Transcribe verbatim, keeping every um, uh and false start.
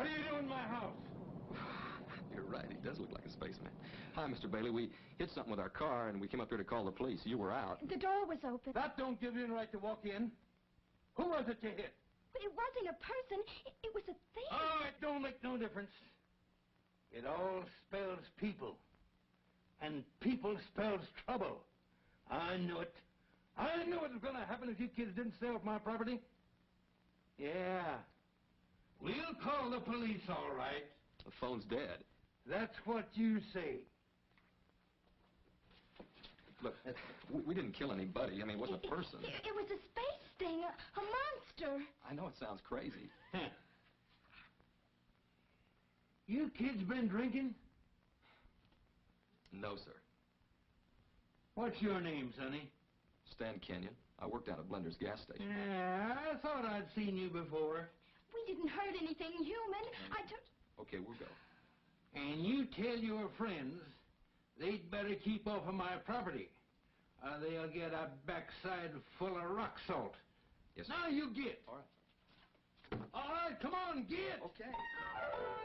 What are you doing in my house? You're right, he does look like a spaceman. Hi, Mister Bailey. We hit something with our car, and we came up here to call the police. You were out. The door was open. That don't give you the right to walk in. Who was it you hit? It wasn't a person. It, it was a thing. Oh, it don't make no difference. It all spells people. And people spells trouble. I knew it. I knew it was going to happen if you kids didn't stay off my property. Yeah. We'll call the police, all right. The phone's dead. That's what you say. Look, we, we didn't kill anybody. I mean, it wasn't a person. It, it was a space thing, a, a monster. I know it sounds crazy. Huh. You kids been drinking? No, sir. What's your name, Sonny? Stan Kenyon. I worked down at Blender's gas station. Yeah, I thought I'd seen you before. We didn't hurt anything human. I took... Okay, we'll go. And you tell your friends they'd better keep off of my property, or they'll get a backside full of rock salt. Yes, sir. Now you get. All right. All right, come on, get. Okay.